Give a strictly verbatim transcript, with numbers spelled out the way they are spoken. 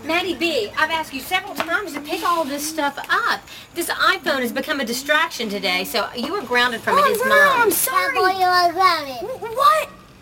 Maddie B, I've asked you several times to pick all this stuff up. This iPhone has become a distraction today, so you were grounded from oh, it. It's no, mine. I'm sorry. That boy you are grounded. What?